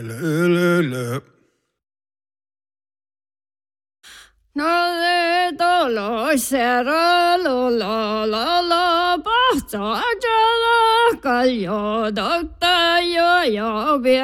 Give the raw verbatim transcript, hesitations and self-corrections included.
Le, le, le. No le do lo sera lo la la la ba za ja la ka yo da ta yo yo bi